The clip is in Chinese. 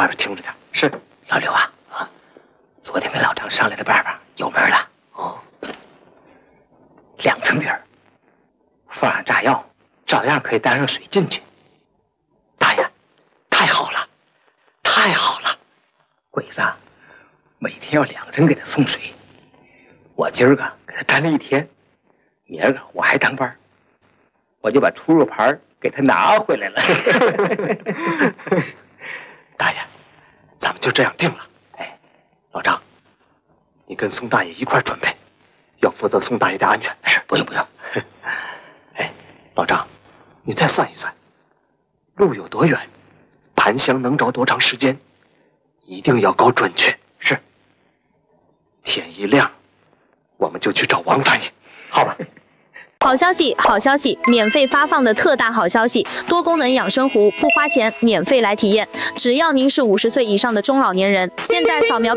外边听着点。 是。 老刘啊，昨天跟老张商量的办法有门了。 哦 ，2层底儿，放上炸药，照样可以带上水进去。 大爷，太好了，太好了！ 鬼子每天要2人给他送水，我今儿个给他干了1天，明儿个我还当班，我就把出入牌给他拿回来了。 大爷，咱们就这样定了。 哎， 老张，你跟宋大爷一块准备，要负责宋大爷的安全。 是，不用。 哎，老张，你再算一算，路有多远，檀香能着多长时间，一定要搞准确。 是。 天一亮，我们就去找王大爷，好吧？ 好消息，好消息！免费发放的特大好消息，多功能养生壶不花钱，免费来体验。只要您是50岁以上的中老年人，现在扫描